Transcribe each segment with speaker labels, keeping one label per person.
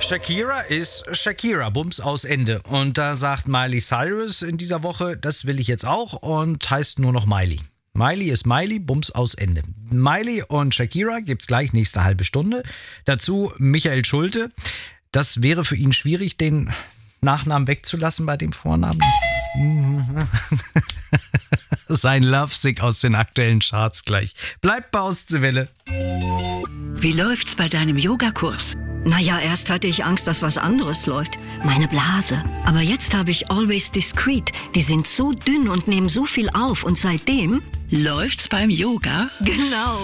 Speaker 1: Shakira ist Shakira, Bums aus Ende. Und da sagt Miley Cyrus in dieser Woche, das will ich jetzt auch und heißt nur noch Miley. Miley ist Miley, Bums aus Ende. Miley und Shakira gibt's gleich nächste halbe Stunde. Dazu Michael Schulte. Das wäre für ihn schwierig, den Nachnamen wegzulassen bei dem Vornamen. Sein Lovesick aus den aktuellen Charts gleich. Bleibt bei Ostseewelle.
Speaker 2: Wie läuft's bei deinem Yogakurs? Naja, erst hatte ich Angst, dass was anderes läuft. Meine Blase. Aber jetzt habe ich Always Discreet. Die sind so dünn und nehmen so viel auf. Und seitdem läuft's beim Yoga. Genau.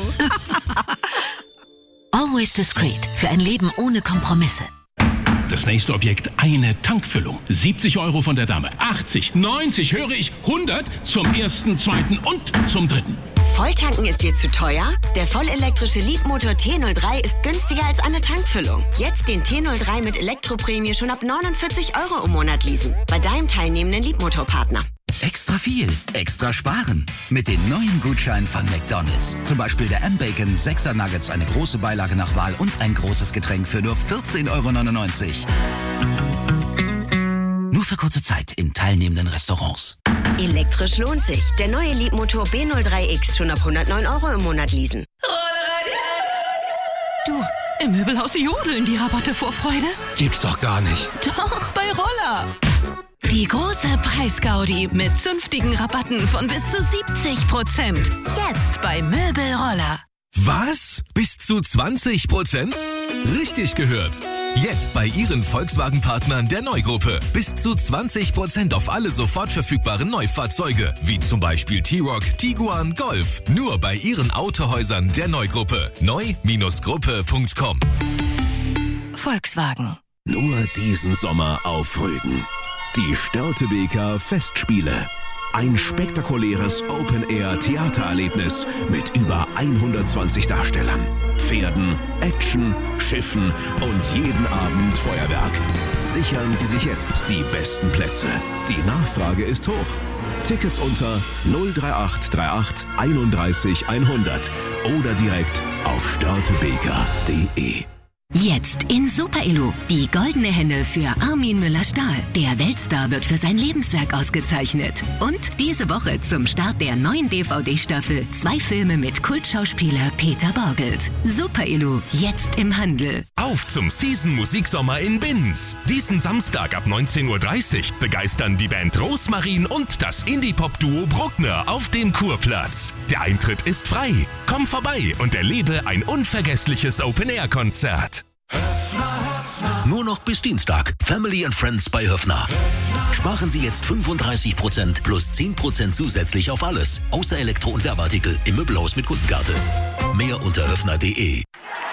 Speaker 3: Always Discreet. Für ein Leben ohne Kompromisse.
Speaker 4: Das nächste Objekt, eine Tankfüllung. 70 € von der Dame. 80, 90, höre ich, 100 zum ersten, zweiten und zum dritten.
Speaker 5: Volltanken ist dir zu teuer? Der vollelektrische Leapmotor T03 ist günstiger als eine Tankfüllung. Jetzt den T03 mit Elektroprämie schon ab 49 € im Monat leasen. Bei deinem teilnehmenden Leapmotor-Partner.
Speaker 6: Extra viel, extra sparen. Mit den neuen Gutscheinen von McDonald's. Zum Beispiel der M-Bacon 6er Nuggets, eine große Beilage nach Wahl und ein großes Getränk für nur 14,99 €. Nur für kurze Zeit in teilnehmenden Restaurants.
Speaker 5: Elektrisch lohnt sich. Der neue Leapmotor B03X schon ab 109 € im Monat leasen.
Speaker 3: Du, im Möbelhaus jodeln die Rabatte vor Freude.
Speaker 4: Gibt's doch gar nicht.
Speaker 3: Doch, bei Roller. Die große Preisgaudi mit zünftigen Rabatten von bis zu 70%. Jetzt bei Möbelroller.
Speaker 7: Was? Bis zu 20%? Richtig gehört. Jetzt bei Ihren Volkswagen-Partnern der Neugruppe. Bis zu 20% auf alle sofort verfügbaren Neufahrzeuge. Wie zum Beispiel T-Roc, Tiguan, Golf. Nur bei Ihren Autohäusern der Neugruppe. Neu-Gruppe.com.
Speaker 3: Volkswagen.
Speaker 7: Nur diesen Sommer auf Rügen. Die Störtebeker Festspiele. Ein spektakuläres Open-Air-Theatererlebnis mit über 120 Darstellern, Pferden, Action, Schiffen und jeden Abend Feuerwerk. Sichern Sie sich jetzt die besten Plätze. Die Nachfrage ist hoch. Tickets unter 03838 31 100 oder direkt auf störtebeker.de.
Speaker 3: Jetzt in Super Elo. Die goldene Henne für Armin Müller-Stahl. Der Weltstar wird für sein Lebenswerk ausgezeichnet. Und diese Woche zum Start der neuen DVD-Staffel 2 Filme mit Kultschauspieler Peter Borgelt. Super Elo. Jetzt im Handel.
Speaker 7: Auf zum Season-Musiksommer in Binz. Diesen Samstag ab 19:30 Uhr begeistern die Band Rosmarin und das Indie-Pop-Duo Bruckner auf dem Kurplatz. Der Eintritt ist frei. Komm vorbei und erlebe ein unvergessliches Open-Air-Konzert.
Speaker 8: Nur noch bis Dienstag. Family and Friends bei Höffner. Sparen Sie jetzt 35% plus 10% zusätzlich auf alles. Außer Elektro- und Werbeartikel im Möbelhaus mit Kundenkarte. Mehr unter höffner.de.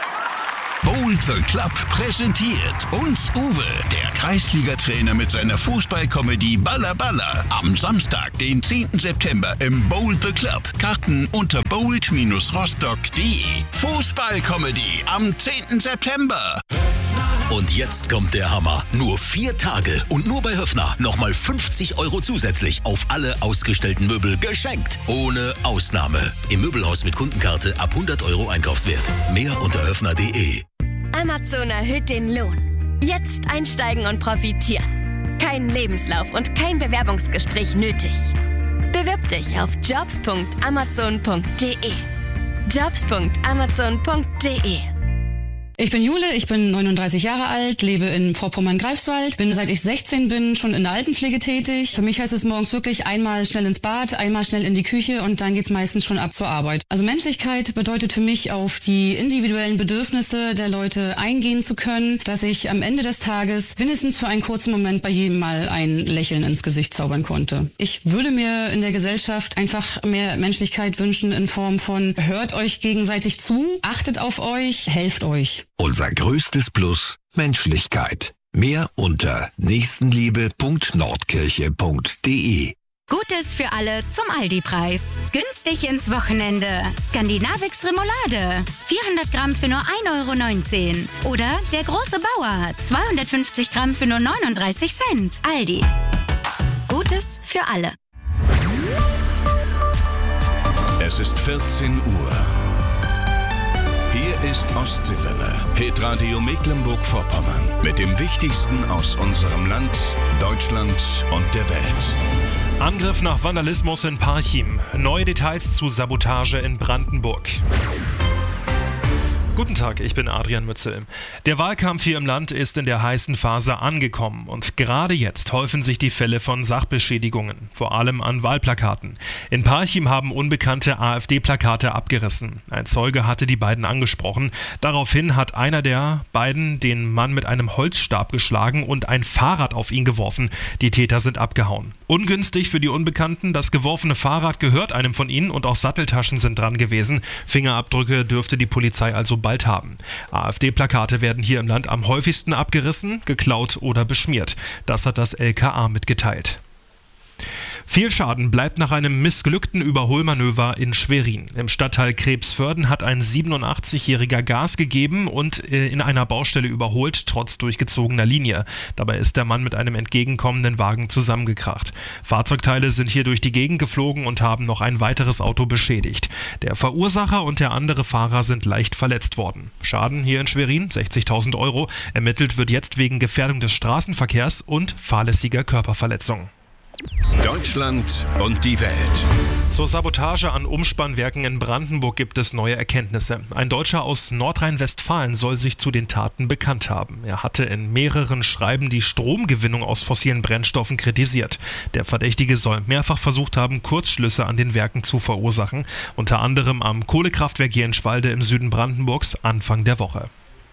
Speaker 9: Bold the Club präsentiert uns Uwe, der Kreisliga-Trainer mit seiner Fußballkomödie Balla Balla. Am Samstag, den 10. September im Bold the Club. Karten unter bold-rostock.de. Fußballkomödie am 10. September.
Speaker 8: Und jetzt kommt der Hammer. Nur 4 Tage und nur bei Höffner nochmal 50 € zusätzlich auf alle ausgestellten Möbel geschenkt. Ohne Ausnahme. Im Möbelhaus mit Kundenkarte ab 100 € Einkaufswert. Mehr unter höffner.de.
Speaker 10: Amazon erhöht den Lohn. Jetzt einsteigen und profitieren. Kein Lebenslauf und kein Bewerbungsgespräch nötig. Bewirb dich auf jobs.amazon.de. jobs.amazon.de.
Speaker 11: Ich bin Jule, ich bin 39 Jahre alt, lebe in Vorpommern-Greifswald, bin seit ich 16 bin schon in der Altenpflege tätig. Für mich heißt es morgens wirklich einmal schnell ins Bad, einmal schnell in die Küche und dann geht's meistens schon ab zur Arbeit. Also Menschlichkeit bedeutet für mich, auf die individuellen Bedürfnisse der Leute eingehen zu können, dass ich am Ende des Tages mindestens für einen kurzen Moment bei jedem mal ein Lächeln ins Gesicht zaubern konnte. Ich würde mir in der Gesellschaft einfach mehr Menschlichkeit wünschen in Form von hört euch gegenseitig zu, achtet auf euch, helft euch.
Speaker 7: Unser größtes Plus: Menschlichkeit. Mehr unter nächstenliebe.nordkirche.de.
Speaker 12: Gutes für alle zum Aldi-Preis. Günstig ins Wochenende. Skandinavix Remoulade. 400 Gramm für nur 1,19 € Oder der große Bauer. 250 Gramm für nur 39 Cent. Aldi. Gutes für alle.
Speaker 7: Es ist 14 Uhr.
Speaker 9: Hier ist Ostseewelle, Hitradio Mecklenburg-Vorpommern. Mit dem Wichtigsten aus unserem Land, Deutschland und der Welt.
Speaker 13: Angriff nach Vandalismus in Parchim. Neue Details zu Sabotage in Brandenburg. Guten Tag, ich bin Adrian Mützel. Der Wahlkampf hier im Land ist in der heißen Phase angekommen und gerade jetzt häufen sich die Fälle von Sachbeschädigungen, vor allem an Wahlplakaten. In Parchim haben Unbekannte AfD-Plakate abgerissen. Ein Zeuge hatte die beiden angesprochen. Daraufhin hat einer der beiden den Mann mit einem Holzstab geschlagen und ein Fahrrad auf ihn geworfen. Die Täter sind abgehauen. Ungünstig für die Unbekannten, das geworfene Fahrrad gehört einem von ihnen und auch Satteltaschen sind dran gewesen. Fingerabdrücke dürfte die Polizei also bald haben. AfD-Plakate werden hier im Land am häufigsten abgerissen, geklaut oder beschmiert. Das hat das LKA mitgeteilt. Viel Schaden bleibt nach einem missglückten Überholmanöver in Schwerin. Im Stadtteil Krebsvörden hat ein 87-Jähriger Gas gegeben und in einer Baustelle überholt, trotz durchgezogener Linie. Dabei ist der Mann mit einem entgegenkommenden Wagen zusammengekracht. Fahrzeugteile sind hier durch die Gegend geflogen und haben noch ein weiteres Auto beschädigt. Der Verursacher und der andere Fahrer sind leicht verletzt worden. Schaden hier in Schwerin, 60.000 Euro. Ermittelt wird jetzt wegen Gefährdung des Straßenverkehrs und fahrlässiger Körperverletzung.
Speaker 9: Deutschland und die Welt.
Speaker 13: Zur Sabotage an Umspannwerken in Brandenburg gibt es neue Erkenntnisse. Ein Deutscher aus Nordrhein-Westfalen soll sich zu den Taten bekannt haben. Er hatte in mehreren Schreiben die Stromgewinnung aus fossilen Brennstoffen kritisiert. Der Verdächtige soll mehrfach versucht haben, Kurzschlüsse an den Werken zu verursachen. Unter anderem am Kohlekraftwerk Jenschwalde im Süden Brandenburgs Anfang der Woche.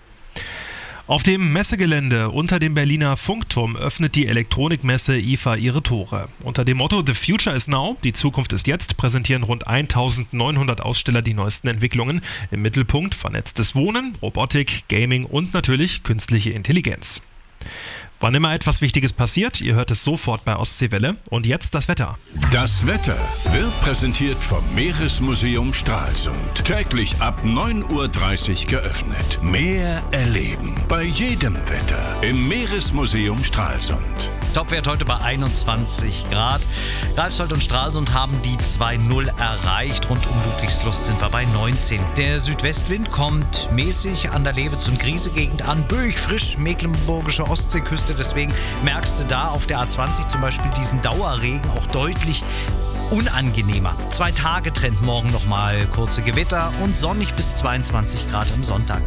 Speaker 13: Auf dem Messegelände unter dem Berliner Funkturm öffnet die Elektronikmesse IFA ihre Tore. Unter dem Motto The Future is Now, die Zukunft ist jetzt, präsentieren rund 1900 Aussteller die neuesten Entwicklungen. Im Mittelpunkt vernetztes Wohnen, Robotik, Gaming und natürlich künstliche Intelligenz. Wann immer etwas Wichtiges passiert, ihr hört es sofort bei Ostseewelle. Und jetzt das Wetter.
Speaker 9: Das Wetter wird präsentiert vom Meeresmuseum Stralsund. Täglich ab 9:30 Uhr geöffnet. Meer erleben. Bei jedem Wetter im Meeresmuseum Stralsund.
Speaker 1: Topwert heute bei 21 Grad. Greifswald und Stralsund haben die 2-0 erreicht. Rund um Ludwigslust sind wir bei 19. Der Südwestwind kommt mäßig an der Lewitz- und Griese-Gegend an. Böig, frisch, mecklenburgische Ostseeküste. Deswegen merkst du da auf der A20 zum Beispiel diesen Dauerregen auch deutlich unangenehmer. 2-Tage-Trend morgen nochmal. Kurze Gewitter und sonnig bis 22 Grad am Sonntag.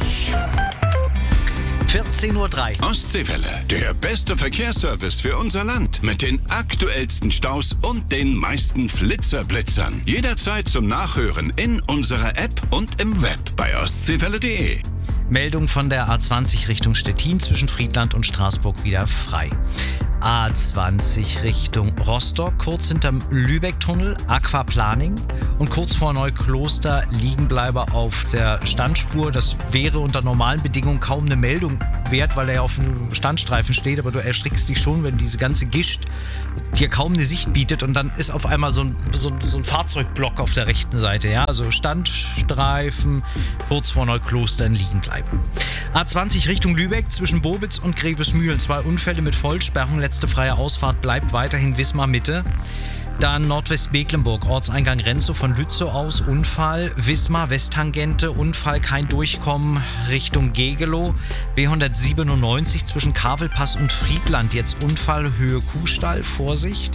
Speaker 1: 14:03 Uhr.
Speaker 9: Ostseewelle, der beste Verkehrsservice für unser Land. Mit den aktuellsten Staus und den meisten Flitzerblitzern. Jederzeit zum Nachhören in unserer App und im Web bei ostseewelle.de.
Speaker 1: Meldung von der A20 Richtung Stettin zwischen Friedland und Straßburg wieder frei. A20 Richtung Rostock, kurz hinterm Lübeck-Tunnel, Aquaplaning und kurz vor Neukloster Liegenbleiber auf der Standspur. Das wäre unter normalen Bedingungen kaum eine Meldung wert, weil er ja auf dem Standstreifen steht, aber du erschrickst dich schon, wenn diese ganze Gischt dir kaum eine Sicht bietet und dann ist auf einmal so ein Fahrzeugblock auf der rechten Seite. Ja? Also Standstreifen, kurz vor Neukloster in Liegenbleiber. A20 Richtung Lübeck zwischen Bobitz und Grevesmühlen. 2 Unfälle mit Vollsperrung. Letzte freie Ausfahrt bleibt weiterhin Wismar Mitte. Dann Nordwestmecklenburg, Ortseingang Renzow von Lützow aus, Unfall. Wismar, Westtangente, Unfall, kein Durchkommen Richtung Gegelow. B197 zwischen Kavelpass und Friedland, jetzt Unfall, Höhe Kuhstall, Vorsicht.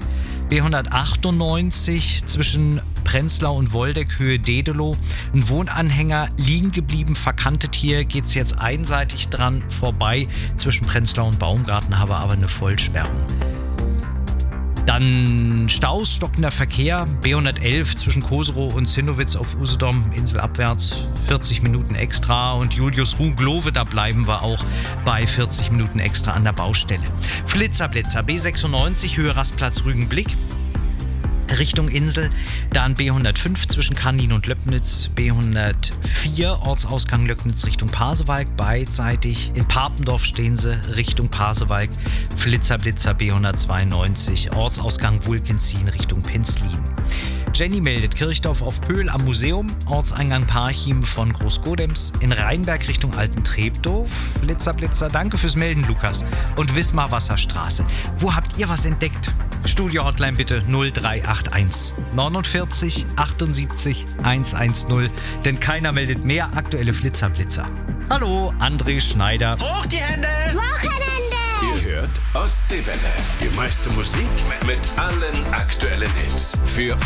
Speaker 1: B198 zwischen Prenzlau und Woldeck, Höhe Dedelow. Ein Wohnanhänger liegen geblieben, verkantet hier, geht's jetzt einseitig dran vorbei. Zwischen Prenzlau und Baumgarten habe aber eine Vollsperrung. Dann Staus, stockender Verkehr, B111 zwischen Koserow und Zinnowitz auf Usedom, inselabwärts, 40 Minuten extra. Und Julius-Ruh-Glove, da bleiben wir auch bei 40 Minuten extra an der Baustelle. Flitzerblitzer, B96, Höhe Rastplatz Rügenblick. Richtung Insel, dann B105 zwischen Kannin und Löppnitz, B104 Ortsausgang Löcknitz Richtung Pasewalk, beidseitig. In Papendorf stehen sie Richtung Pasewalk, Flitzerblitzer B192 Ortsausgang Wulkenzien Richtung Penzlin. Jenny meldet Kirchdorf auf Pöhl am Museum, Ortseingang Parchim von Großgodems, in Rheinberg Richtung Alten Treptow, Blitzer, danke fürs Melden, Lukas, und Wismar Wasserstraße. Wo habt ihr was entdeckt? Studio-Hotline bitte 0381 49 78 110, denn keiner meldet mehr aktuelle Flitzer. Hallo, André Schneider.
Speaker 14: Hoch die Hände!
Speaker 7: Ihr hört Ostseewelle. Die meiste Musik mit allen aktuellen Hits. Für